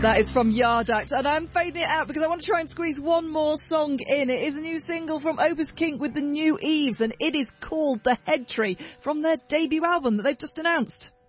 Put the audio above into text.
That is from Yard Act, and I'm fading it out because I want to try and squeeze one more song in. It is a new single from Opus Kink with the new Eves, and it is called The Head Tree from their debut album that they've just announced.